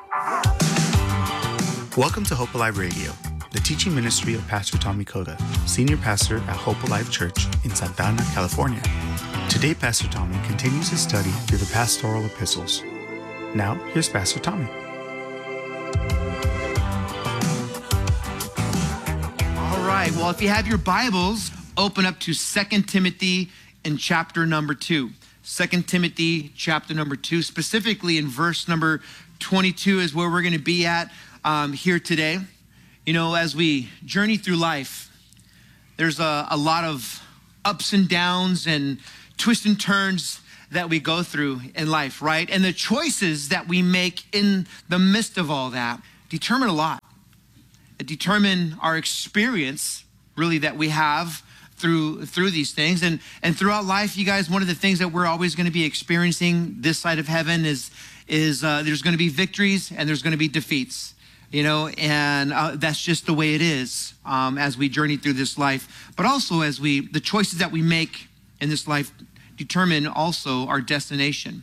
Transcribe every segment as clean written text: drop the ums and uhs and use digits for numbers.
Welcome to Hope Alive Radio, the teaching ministry of Pastor Tommy Koda, Senior Pastor at Hope Alive Church in Santa Ana, California. Today, Pastor Tommy continues his study through the pastoral epistles. Now, here's Pastor Tommy. All right, well, if you have your Bibles, open up to 2 Timothy in chapter number 2. 2 Timothy chapter number 2, specifically in verse number 22 is where we're going to be at here today. You know, as we journey through life, there's a lot of ups and downs and twists and turns that we go through in life, right? And the choices that we make in the midst of all that determine a lot. It determine our experience, really, that we have through these things. And throughout life, you guys, one of the things that we're always going to be experiencing this side of heaven is there's going to be victories and there's going to be defeats. You know, and that's just the way it is as we journey through this life. But also the choices that we make in this life determine also our destination.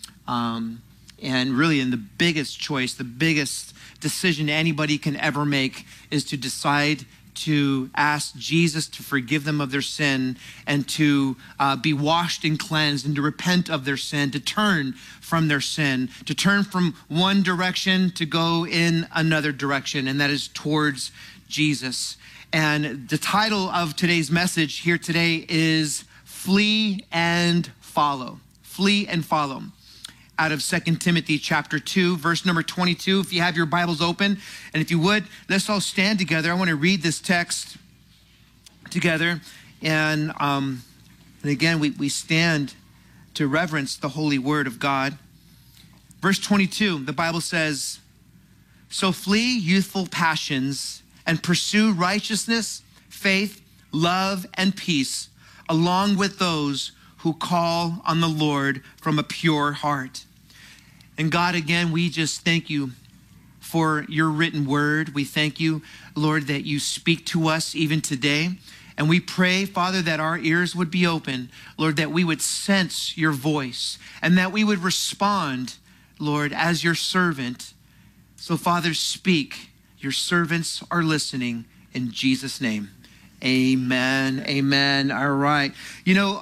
And really, in the biggest choice, the biggest decision anybody can ever make is to decide to ask Jesus to forgive them of their sin and to be washed and cleansed and to repent of their sin, to turn from their sin, to turn from one direction to go in another direction, and that is towards Jesus. And the title of today's message here today is Flee and Follow. Flee and Follow. Out of 2 Timothy chapter 2, verse number 22. If you have your Bibles open, and if you would, let's all stand together. I want to read this text together. And again, we stand to reverence the holy word of God. Verse 22, the Bible says, "So flee youthful passions and pursue righteousness, faith, love, and peace, along with those who call on the Lord from a pure heart." And God, again, we just thank you for your written word. We thank you, Lord, that you speak to us even today. And we pray, Father, that our ears would be open, Lord, that we would sense your voice and that we would respond, Lord, as your servant. So, Father, speak. Your servants are listening in Jesus' name. Amen. Amen. All right. You know,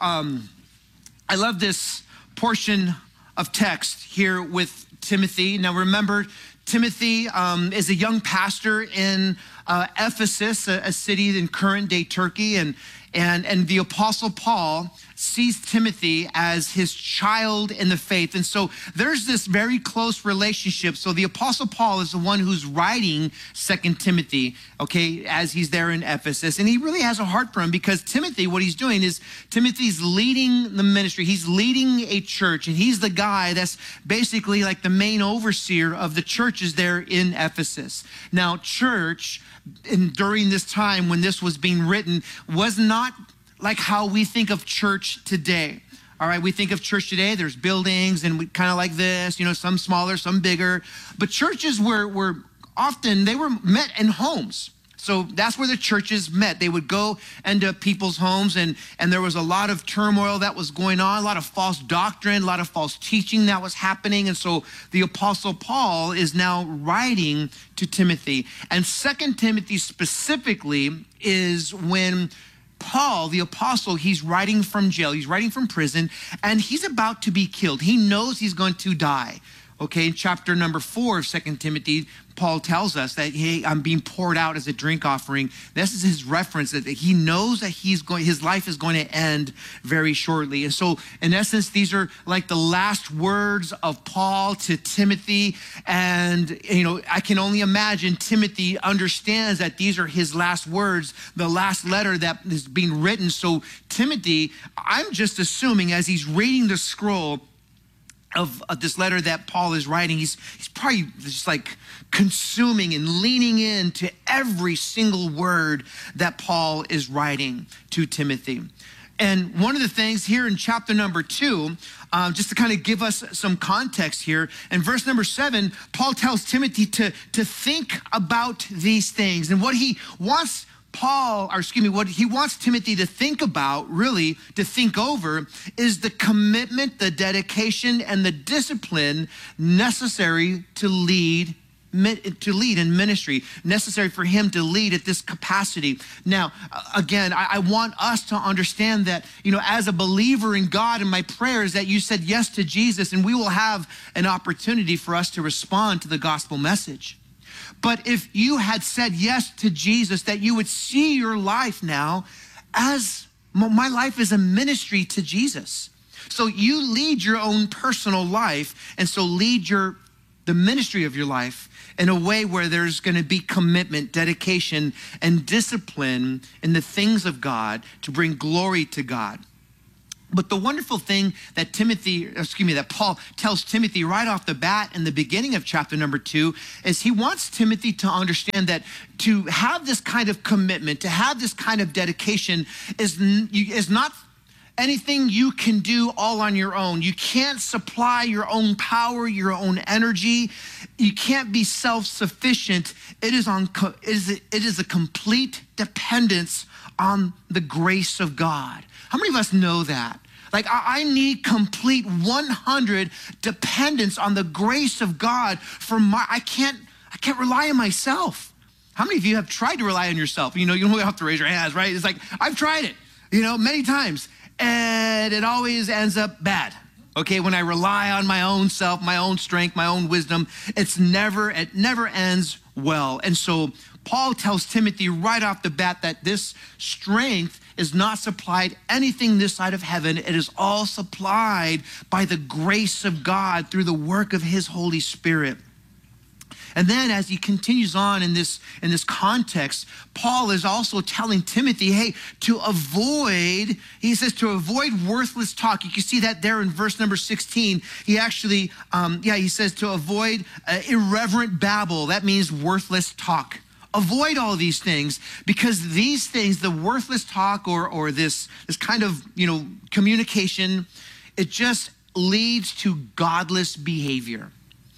I love this portion of text here with Timothy. Now remember, Timothy is a young pastor in Ephesus, a city in current day Turkey, and the Apostle Paul sees Timothy as his child in the faith. And so there's this very close relationship. So the Apostle Paul is the one who's writing 2 Timothy, okay, as he's there in Ephesus. And he really has a heart for him because Timothy, what he's doing is Timothy's leading the ministry. He's leading a church, and he's the guy that's basically like the main overseer of the churches there in Ephesus. Now, church, during this time when this was being written, was not like how we think of church today. All right, we think of church today, there's buildings and we kind of like this, you know, some smaller, some bigger. But churches were often, they were met in homes. So that's where the churches met. They would go into people's homes, and there was a lot of turmoil that was going on, a lot of false doctrine, a lot of false teaching that was happening. And so the Apostle Paul is now writing to Timothy. And 2 Timothy specifically is when Paul, the apostle, he's writing from jail, he's writing from prison, and he's about to be killed. He knows he's going to die. Okay, in chapter number 4 of 2 Timothy, Paul tells us that, hey, I'm being poured out as a drink offering. This is his reference, that he knows that his life is going to end very shortly. And so, in essence, these are like the last words of Paul to Timothy. And, you know, I can only imagine Timothy understands that these are his last words, the last letter that is being written. So, Timothy, I'm just assuming as he's reading the scroll of this letter that Paul is writing, he's probably just like consuming and leaning into every single word that Paul is writing to Timothy. And one of the things here in chapter number 2, just to kind of give us some context here, in verse number 7, Paul tells Timothy to think about these things. And what he wants what he wants Timothy to think about, really, to think over, is the commitment, the dedication, and the discipline necessary to lead in ministry, necessary for him to lead at this capacity. Now, again, I want us to understand that, as a believer in God, and my prayer is that you said yes to Jesus, and we will have an opportunity for us to respond to the gospel message. But if you had said yes to Jesus, that you would see your life now as my life is a ministry to Jesus. So you lead your own personal life, and so lead the ministry of your life in a way where there's going to be commitment, dedication, and discipline in the things of God to bring glory to God. But the wonderful thing that Paul tells Timothy right off the bat in the beginning of chapter number 2 is he wants Timothy to understand that to have this kind of commitment, to have this kind of dedication is not anything you can do all on your own. You can't supply your own power, your own energy. You can't be self-sufficient. It is a complete dependence on the grace of God. How many of us know that? Like, I need complete 100 dependence on the grace of God I can't rely on myself. How many of you have tried to rely on yourself? You don't have to raise your hands, right? It's like, I've tried it, many times. And it always ends up bad. Okay, when I rely on my own self, my own strength, my own wisdom, it never ends well. And so Paul tells Timothy right off the bat that this strength is not supplied anything this side of heaven. It is all supplied by the grace of God through the work of his Holy Spirit. And then as he continues on in this context, Paul is also telling Timothy, hey, to avoid worthless talk. You can see that there in verse number 16. He actually, he says to avoid irreverent babble. That means worthless talk. Avoid all these things, because these things, the worthless talk or this kind of, communication, it just leads to godless behavior.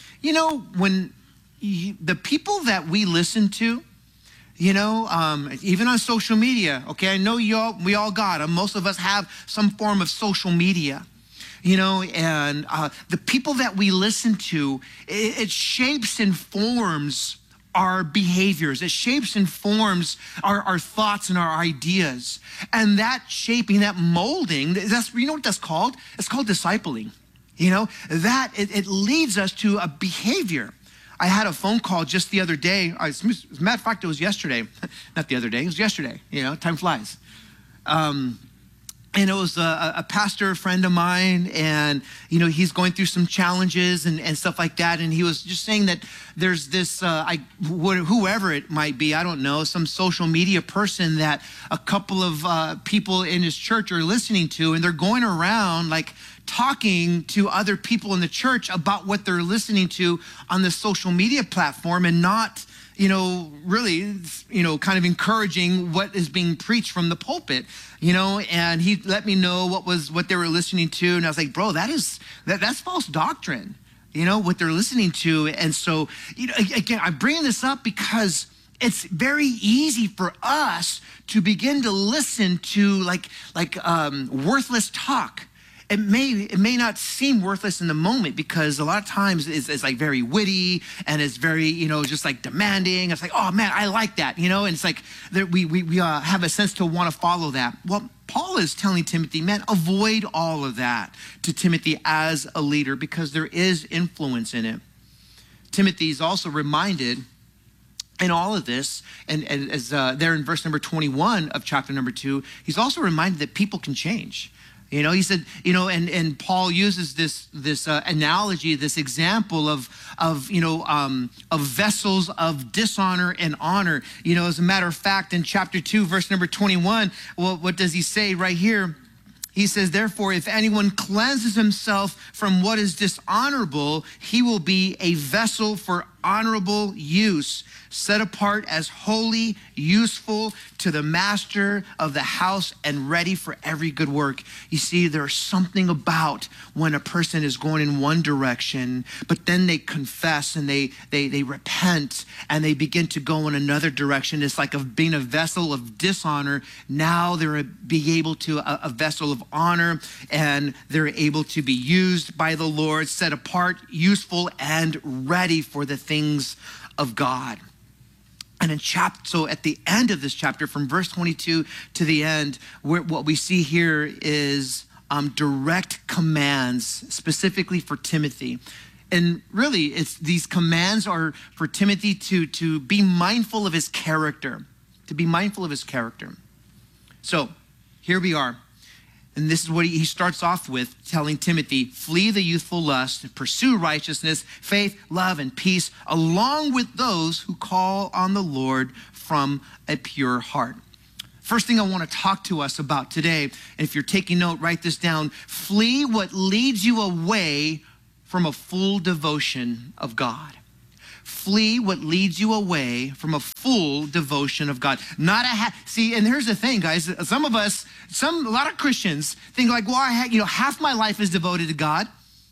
When the people that we listen to, even on social media, okay, I know we all got them. Most of us have some form of social media, and the people that we listen to, it shapes and forms our behaviors. It shapes and forms our thoughts and our ideas. And that shaping, that molding, what that's called? It's called discipling. It leads us to a behavior. I had a phone call just the other day. As a matter of fact, it was yesterday. Not the other day, it was yesterday. Time flies. And it was a pastor friend of mine, and, he's going through some challenges and stuff like that. And he was just saying that there's this, whoever it might be, I don't know, some social media person that a couple of people in his church are listening to, and they're going around like talking to other people in the church about what they're listening to on the social media platform, and not, really, kind of encouraging what is being preached from the pulpit, and he let me know what they were listening to. And I was like, bro, that's false doctrine, what they're listening to. And so, again, I'm bringing this up because it's very easy for us to begin to listen to worthless talk. It may not seem worthless in the moment, because a lot of times it's like very witty, and it's very, just like demanding. It's like, oh man, I like that, and it's like we have a sense to want to follow that. Well, Paul is telling Timothy, man, avoid all of that to Timothy as a leader, because there is influence in it. Timothy is also reminded in all of this, and as there in verse number 21 of chapter number 2, he's also reminded that people can change. He said, and Paul uses this analogy, this example of vessels of dishonor and honor. As a matter of fact, in chapter 2, verse number 21, well, what does he say right here? He says, therefore, if anyone cleanses himself from what is dishonorable, he will be a vessel for honorable use, set apart as holy, useful to the master of the house and ready for every good work. You see, there's something about when a person is going in one direction, but then they confess and they repent and they begin to go in another direction. It's like of being a vessel of dishonor. Now they're being able to a vessel of honor, and they're able to be used by the Lord, set apart, useful, and ready for the things of God. And so at the end of this chapter, from verse 22 to the end, what we see here is direct commands specifically for Timothy. And really, these commands are for Timothy to be mindful of his character, to be mindful of his character. So here we are. And this is what he starts off with, telling Timothy, flee the youthful lust, pursue righteousness, faith, love, and peace, along with those who call on the Lord from a pure heart. First thing I want to talk to us about today, and if you're taking note, write this down. Flee what leads you away from a full devotion of God. Flee what leads you away from a full devotion of God. See, and here's the thing, guys. A lot of Christians think like, well, half my life is devoted to God.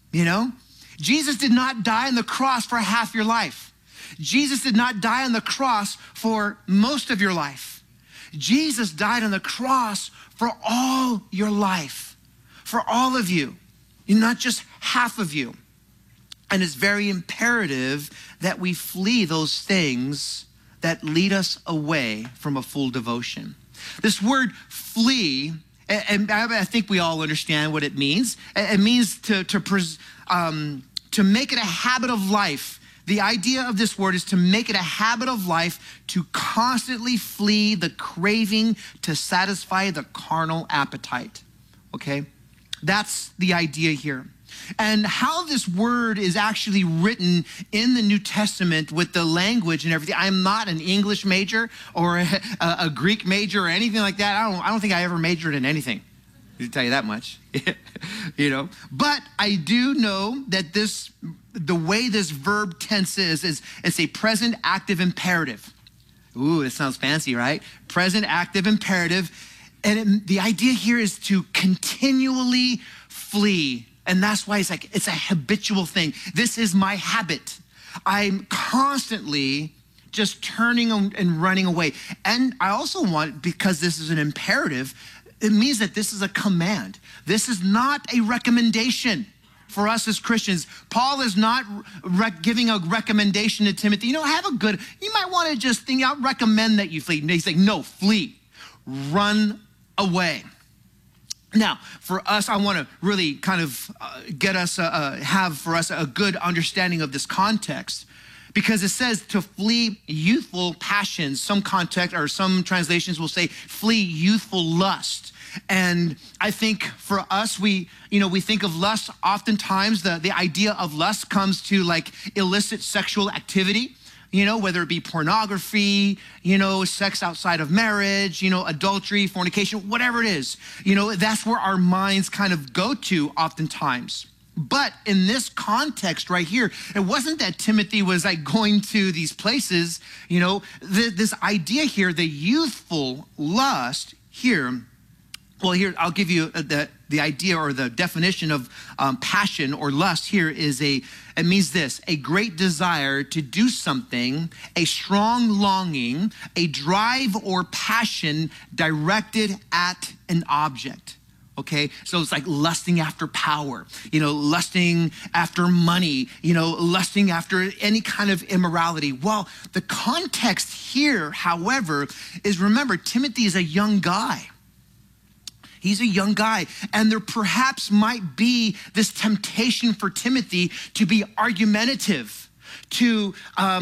Jesus did not die on the cross for half your life. Jesus did not die on the cross for most of your life. Jesus died on the cross for all your life, for all of you, not just half of you. And it's very imperative that we flee those things that lead us away from a full devotion. This word flee, and I think we all understand what it means. It means to make it a habit of life. The idea of this word is to make it a habit of life to constantly flee the craving to satisfy the carnal appetite. Okay? That's the idea here. And how this word is actually written in the New Testament with the language and everything. I'm not an English major or a Greek major or anything like that. I don't think I ever majored in anything, to tell you that much. But I do know that the way this verb tense is it's a present active imperative. Ooh, that sounds fancy, right? Present active imperative. And the idea here is to continually flee. And that's why it's a habitual thing. This is my habit. I'm constantly just turning and running away. And I also want, because this is an imperative, it means that this is a command. This is not a recommendation for us as Christians. Paul is not giving a recommendation to Timothy. You might want to just think, I'll recommend that you flee. And he's saying, no, flee, run away. Now, for us, I want to really kind of have for us a good understanding of this context, because it says to flee youthful passions. Some context or some translations will say flee youthful lust. And I think for us, we think of lust. Oftentimes, the idea of lust comes to like illicit sexual activity. Whether it be pornography, sex outside of marriage, adultery, fornication, whatever it is, that's where our minds kind of go to oftentimes. But in this context right here, it wasn't that Timothy was like going to these places, this idea here, the youthful lust here. Well, here, I'll give you the idea or the definition of passion or lust here it means this: a great desire to do something, a strong longing, a drive or passion directed at an object. Okay, so it's like lusting after power, lusting after money, lusting after any kind of immorality. Well, the context here, however, is, remember, Timothy is a young guy. He's a young guy, and there perhaps might be this temptation for Timothy to be argumentative, to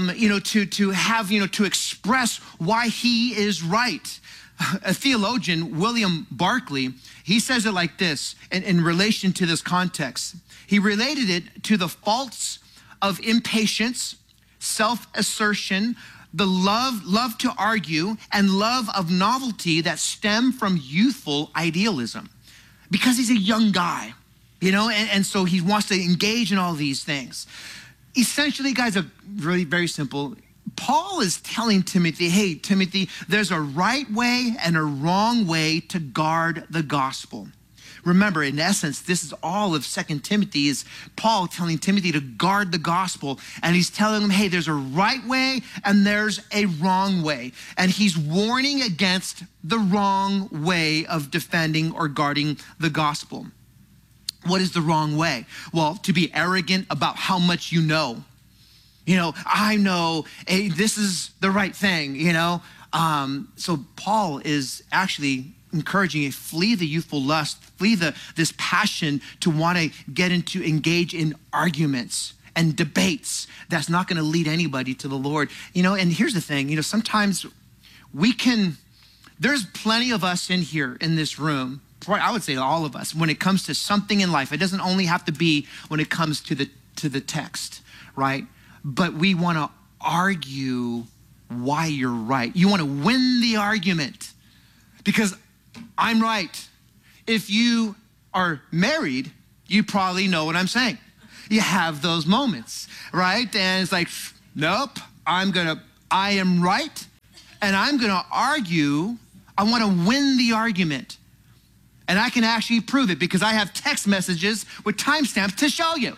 express why he is right. A theologian, William Barclay, he says it like this in relation to this context. He related it to the faults of impatience, self-assertion, the love to argue, and love of novelty that stem from youthful idealism. Because he's a young guy, and so he wants to engage in all these things. essentially, guys, are really very simple. Paul is telling Timothy, hey, Timothy, there's a right way and a wrong way to guard the gospel. Remember, in essence, this is all of 2 Timothy is Paul telling Timothy to guard the gospel. And he's telling him, hey, there's a right way and there's a wrong way. And he's warning against the wrong way of defending or guarding the gospel. What is the wrong way? Well, to be arrogant about how much you know. You know, I know, hey, this is the right thing, you know. So Paul is actually encouraging you, flee the youthful lust, flee this passion to want to engage in arguments and debates. That's not going to lead anybody to the Lord. You know, and here's the thing, you know, sometimes there's plenty of us in here in this room, I would say all of us, when it comes to something in life. It doesn't only have to be when it comes to the text, right? But we want to argue why you're right. You want to win the argument because I'm right. If you are married, you probably know what I'm saying. You have those moments, right? And it's like, nope, I am right, and I'm going to argue. I want to win the argument. And I can actually prove it because I have text messages with timestamps to show you.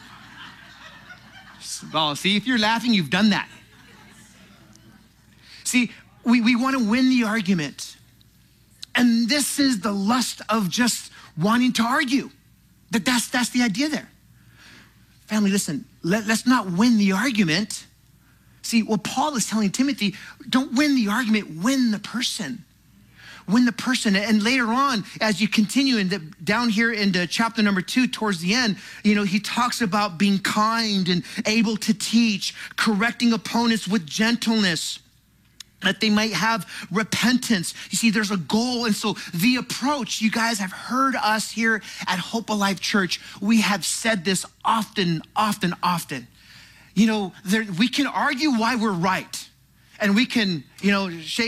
Well, see, if you're laughing, you've done that. See, we want to win the argument. And this is the lust of just wanting to argue. That's the idea there. Family, listen, let's not win the argument. See, what Paul is telling Timothy, don't win the argument, win the person. Win the person. And later on, as you continue down here into chapter number 2, towards the end, you know, he talks about being kind and able to teach, correcting opponents with gentleness, that they might have repentance. You see, there's a goal. And so the approach, you guys have heard us here at Hope Alive Church. We have said this often. You know, we can argue why we're right. And we can, you know,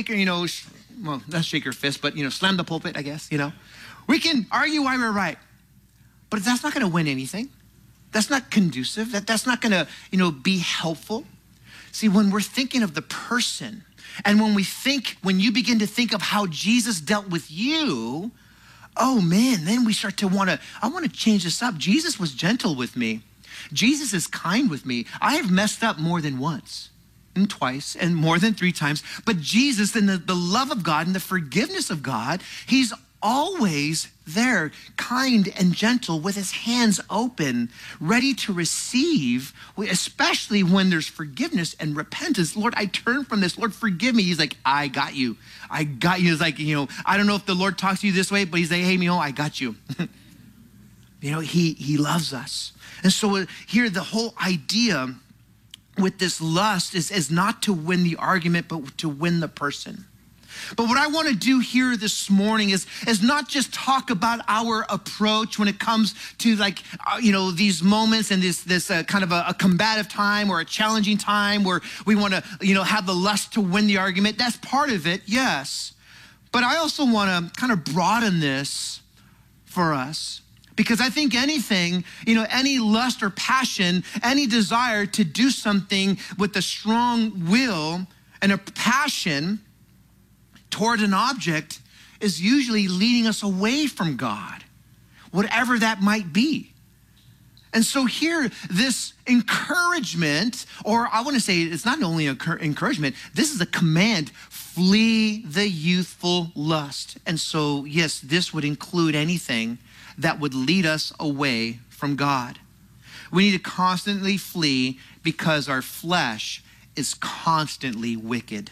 well, not shake your fist, but, you know, slam the pulpit, I guess, you know. We can argue why we're right. But that's not going to win anything. That's not conducive. That's not going to, you know, be helpful. See, when we're thinking of the person, and when you begin to think of how Jesus dealt with you, oh man, then we start to I want to change this up. Jesus was gentle with me. Jesus is kind with me. I have messed up more than once and twice and more than 3 times, but Jesus and the love of God and the forgiveness of God, he's always there, kind and gentle with his hands open, ready to receive, especially when there's forgiveness and repentance. Lord, I turn from this. Lord, forgive me. He's like, I got you. I got you. It's like, you know, I don't know if the Lord talks to you this way, but he's like, hey, Mio, I got you. You know, he loves us. And so here, the whole idea with this lust is not to win the argument, but to win the person. But what I want to do here this morning is not just talk about our approach when it comes to you know, these moments and this kind of a combative time or a challenging time where we want to, you know, have the lust to win the argument. That's part of it, yes. But I also want to kind of broaden this for us, because I think anything, you know, any lust or passion, any desire to do something with a strong will and a passion toward an object is usually leading us away from God, whatever that might be. And so here, this encouragement, or I want to say it's not only an encouragement, this is a command: flee the youthful lust. And so, yes, this would include anything that would lead us away from God. We need to constantly flee because our flesh is constantly wicked.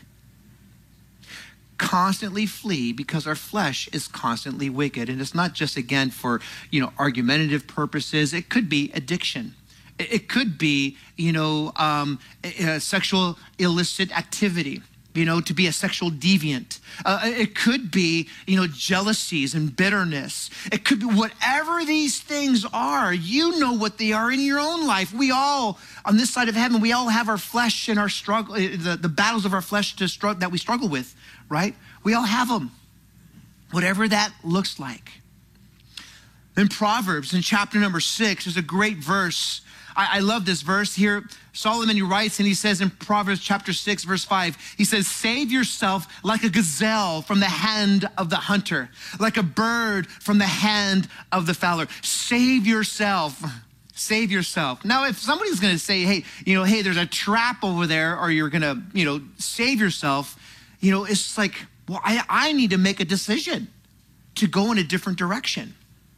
Constantly flee because our flesh is constantly wicked. And it's not just, again, for, you know, argumentative purposes. It could be addiction. It could be, you know, sexual illicit activity, you know, to be a sexual deviant. It could be, you know, jealousies and bitterness. It could be whatever these things are. You know what they are in your own life. We all, on this side of heaven, we all have our flesh and our struggle, the battles of our flesh that we struggle with, right? We all have them, whatever that looks like. In Proverbs, in chapter number 6, there's a great verse I love this verse here. Solomon, he writes, and he says in Proverbs chapter 6, verse 5, he says, save yourself like a gazelle from the hand of the hunter, like a bird from the hand of the fowler. Save yourself. Save yourself. Now, if somebody's going to say, hey, there's a trap over there, or you're going to, save yourself, it's like, well, I need to make a decision to go in a different direction.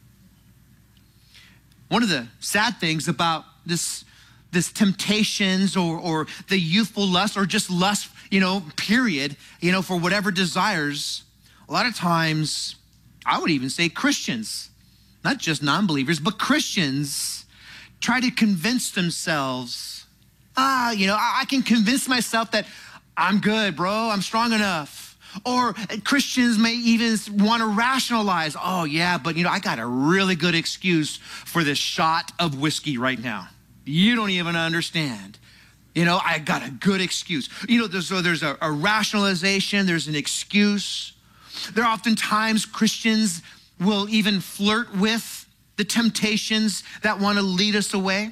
One of the sad things about this temptations or the youthful lust, or just lust, period, for whatever desires, a lot of times, I would even say Christians, not just non-believers, but Christians try to convince themselves, I can convince myself that I'm good, bro, I'm strong enough. Or Christians may even want to rationalize, oh yeah, but I got a really good excuse for this shot of whiskey right now. You don't even understand. I got a good excuse. There's a rationalization, there's an excuse. There are oftentimes Christians will even flirt with the temptations that want to lead us away.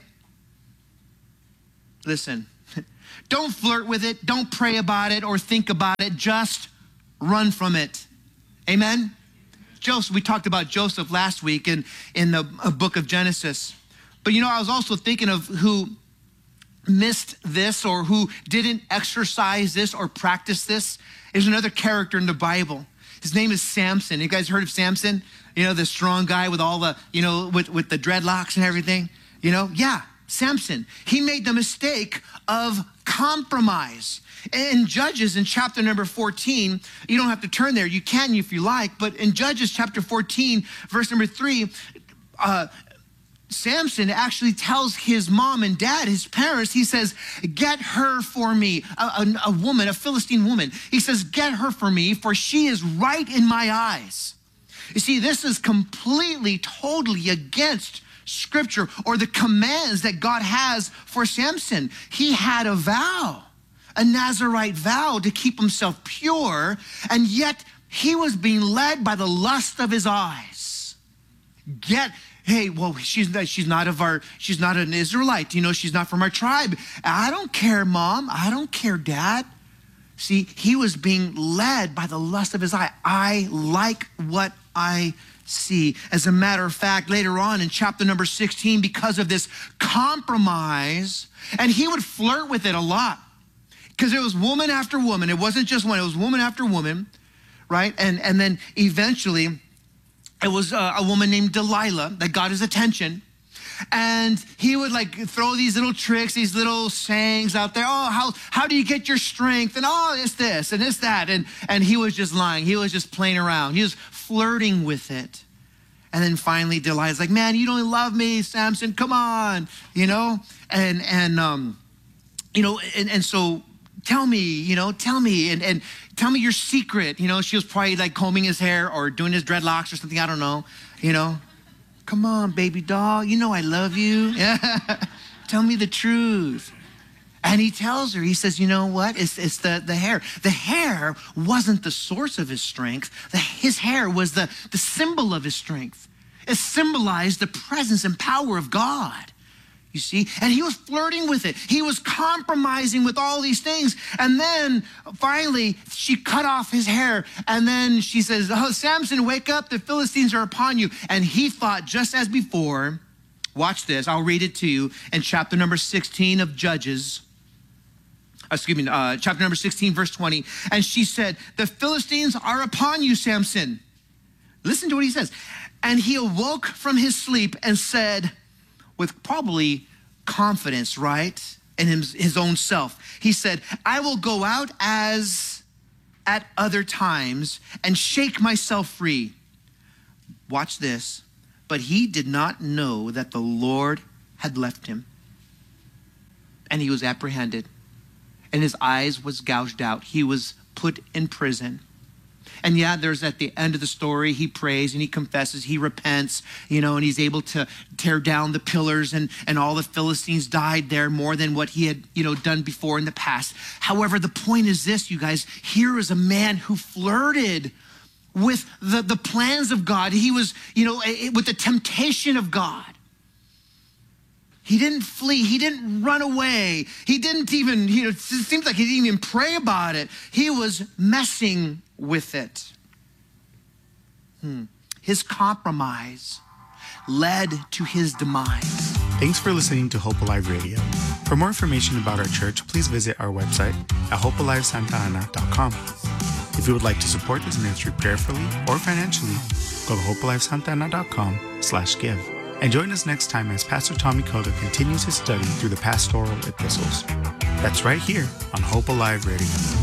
Listen, don't flirt with it, don't pray about it or think about it, just run from it. Amen? Joseph, we talked about Joseph last week in the book of Genesis. But I was also thinking of who missed this or who didn't exercise this or practice this. There's another character in the Bible. His name is Samson. You guys heard of Samson? The strong guy with all the, with the dreadlocks and everything. Yeah, Samson. He made the mistake of compromise. In Judges, in chapter number 14, you don't have to turn there. You can if you like. But in Judges chapter 14, verse number 3, Samson actually tells his mom and dad, his parents, he says, get her for me, a woman, a Philistine woman. He says, get her for me, for she is right in my eyes. You see, this is completely, totally against Scripture or the commands that God has for Samson. He had a vow, a Nazirite vow to keep himself pure, and yet he was being led by the lust of his eyes. She's not an Israelite. She's not from our tribe. I don't care, Mom. I don't care, Dad. See, he was being led by the lust of his eye. I like what I see. As a matter of fact, later on in chapter number 16, because of this compromise, and he would flirt with it a lot, because it was woman after woman. It wasn't just one, it was woman after woman, right? And then eventually it was a woman named Delilah that got his attention. And he would throw these little tricks, these little sayings out there. Oh, how do you get your strength? And it's this and it's that. And he was just lying. He was just playing around. He was flirting with it. And then finally Delilah's like, man, you don't love me, Samson. Come on, And so tell me, and tell me your secret. She was probably combing his hair or doing his dreadlocks or something. I don't know, Come on, baby doll. I love you. Tell me the truth. And he tells her, he says, you know what? It's the hair. The hair wasn't the source of his strength. His hair was the symbol of his strength. It symbolized the presence and power of God. You see, and he was flirting with it. He was compromising with all these things. And then finally she cut off his hair. And then she says, oh, Samson, wake up. The Philistines are upon you. And he thought just as before, watch this. I'll read it to you in chapter number 16 of Judges. Chapter number 16, verse 20. And she said, the Philistines are upon you, Samson. Listen to what he says. And he awoke from his sleep and said, with probably confidence, right, in his own self. He said, I will go out as at other times and shake myself free. Watch this. But he did not know that the Lord had left him. And he was apprehended. And his eyes was gouged out. He was put in prison. And there's at the end of the story, he prays and he confesses, he repents, and he's able to tear down the pillars and all the Philistines died there more than what he had, done before in the past. However, the point is this, you guys, here is a man who flirted with the plans of God. He was, with the temptation of God. He didn't flee. He didn't run away. He didn't even, it seems like he didn't even pray about it. He was messing with it. His compromise led to his demise. Thanks for listening to Hope Alive Radio. For more information about our church, please visit our website at hopealivesantana.com. If you would like to support this ministry prayerfully or financially, go to hopealivesantana.com/give. And join us next time as Pastor Tommy Koga continues his study through the pastoral epistles. That's right here on Hope Alive Radio.